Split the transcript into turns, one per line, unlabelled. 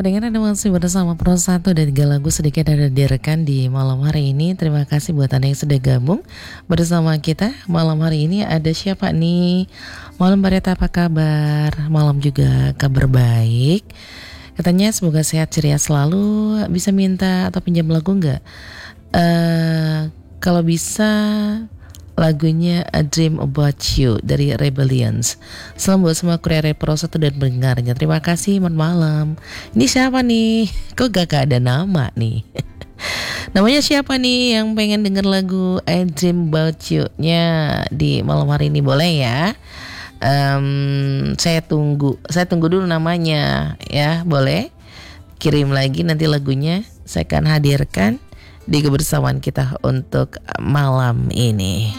Pendengar Anda masih bersama Pro 1 dan 3 lagu sedikit ada direkan di malam hari ini. Terima kasih buat Anda yang sudah gabung bersama kita. Malam hari ini ada siapa nih? Malam Bareta, apa kabar? Malam juga kabar baik. Katanya semoga sehat ceria selalu. Bisa minta atau pinjam lagu nggak? Kalau bisa lagunya A Dream About You dari Rebellions. Salam buat semua kurier Pro 1 dan pendengarnya. Terima kasih, selamat malam. Ini siapa nih? Kok gak ada nama nih? Namanya siapa nih yang pengen denger lagu A Dream About You-nya di malam hari ini? Boleh ya? Saya tunggu dulu namanya ya. Boleh? Kirim lagi nanti lagunya. Saya akan hadirkan di kebersamaan kita untuk malam ini.